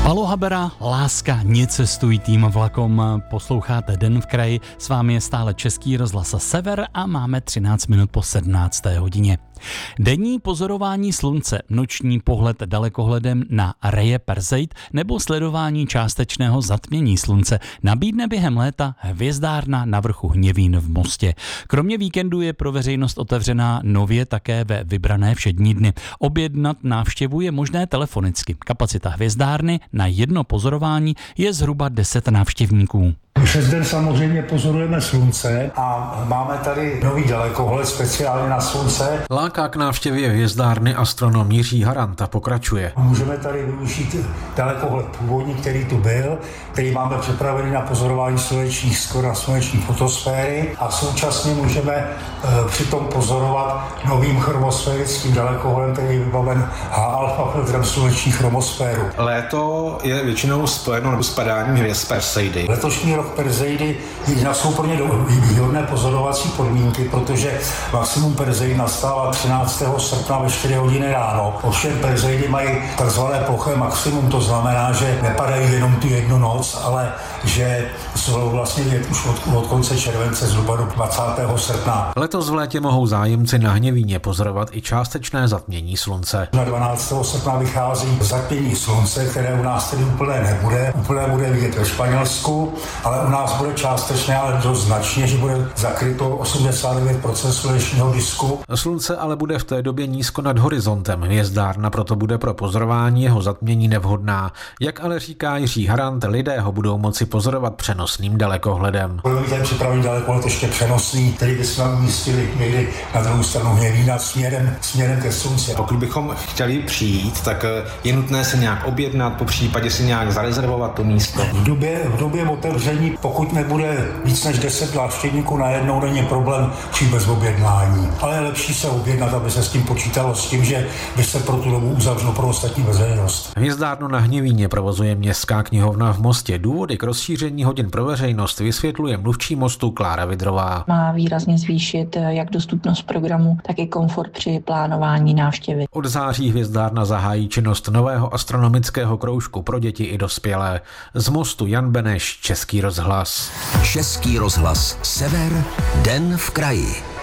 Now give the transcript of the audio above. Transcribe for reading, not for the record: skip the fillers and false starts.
Palo Habera, Láska, necestuj tým vlakom. Posloucháte Den v kraji, s vámi je stále Český rozhlas Sever a máme 13 minut po 17. hodině. Denní pozorování slunce, noční pohled dalekohledem na Reje Perseid nebo sledování částečného zatmění slunce nabídne během léta hvězdárna na vrchu Hněvín v Mostě. Kromě víkendu je pro veřejnost otevřená nově také ve vybrané všední dny. Objednat návštěvu je možné telefonicky. Kapacita hvězdárny na jedno pozorování je zhruba 10 návštěvníků. Přes den samozřejmě pozorujeme slunce a máme tady nový dalekohled speciálně na slunce. Láká k návštěvě hvězdárny astronom Jiří Harant a pokračuje. Můžeme tady využít dalekohled původní, který tu byl, který máme připravený na pozorování slunečních skor a sluneční fotosféry a současně můžeme přitom pozorovat novým chromosférickým dalekohledem, který je vybaven H-alfa filtrem sluneční chromosféru. Léto je většinou spojeno nebo s padáním hvězd Perseidy. Letošní rok Perseidy jsou pro ně výhodné pozorovací podmínky, protože maximum Perseidy nastává 13. srpna ve 4 hodiny ráno. Ovšem Perseidy mají takzvané ploché maximum, to znamená, že nepadají jenom tu jednu noc, ale že jsou vlastně už od konce července zhruba do 20. srpna. Letos v létě mohou zájemci na Hněvíně pozorovat i částečné zatmění slunce. Na 12. srpna vychází zatmění slunce, které u nás tedy úplné nebude. Úplné bude vidět ve Španělsku, ale u nás bude částečné, ale dost značně, že bude zakryto 89% slunečního disku. Slunce ale bude v té době nízko nad horizontem. Hvězdárna proto bude pro pozorování jeho zatmění nevhodná. Jak ale říká Jiří Harant, lidé ho budou moci pozorovat přenosným dalekohledem. Budeme mít ten připravený dalekohled ještě přenosný, který bychom umístili někdy na druhou stranu Hněvína směrem ke slunci. Pokud bychom chtěli přijít, tak je nutné se nějak objednat, po případě si nějak zarezervovat to místo. V době otevření, pokud nebude víc než 10 návštěvníků najednou, není problém přijít bez objednání. Ale je lepší se objednat, aby se s tím počítalo, s tím, že by se pro tu dobu uzavřelo pro ostatní veřejnost. Hvězdárnu na Hněvíně provozuje Městská knihovna v Mostě. Důvody k rozšíření hodin pro veřejnost vysvětluje mluvčí Mostu Klára Vidrová. Má výrazně zvýšit jak dostupnost programu, tak i komfort při plánování návštěvy. Od září hvězdárna zahájí činnost nového astronomického kroužku pro děti i dospělé. Z Mostu Jan Beneš, Český rozhlas. Český rozhlas Sever, Den v kraji.